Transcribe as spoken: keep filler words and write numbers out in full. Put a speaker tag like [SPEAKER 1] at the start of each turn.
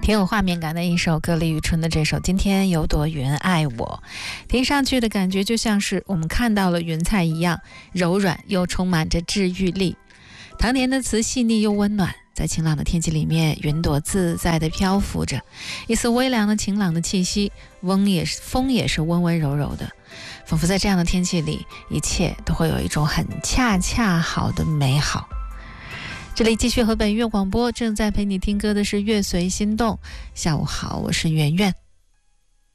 [SPEAKER 1] 挺有画面感的一首歌，李宇春的这首《今天有朵云爱我》，听上去的感觉就像是我们看到了云彩一样，柔软又充满着治愈力。唐年的词细腻又温暖，在晴朗的天气里面，云朵自在地漂浮着，一丝微凉的晴朗的气息，风也是风也是温温柔柔的，仿佛在这样的天气里，一切都会有一种很恰恰好的美好。这里继续和本月广播，正在陪你听歌的是乐随心动。下午好，我是圆圆。